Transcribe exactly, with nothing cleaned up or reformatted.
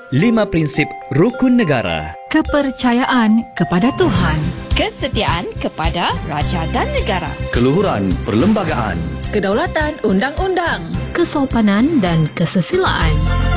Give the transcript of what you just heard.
Lima prinsip rukun negara. Kepercayaan kepada Tuhan. Kesetiaan kepada raja dan negara. Keluhuran perlembagaan. Kedaulatan undang-undang. Kesopanan dan kesusilaan.